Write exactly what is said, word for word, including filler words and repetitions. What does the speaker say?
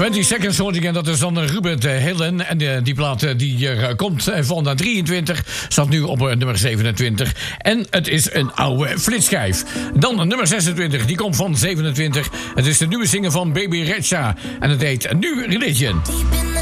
twintig Seconds hoort ik en dat is dan Ruben Hillen. En uh, die plaat uh, die uh, komt uh, van uh, drieëntwintig, staat nu op uh, nummer zevenentwintig. En het is een oude flitschijf. Dan uh, nummer zesentwintig, die komt van zevenentwintig. Het is de nieuwe single van Baby Rexha. En het heet New Religion.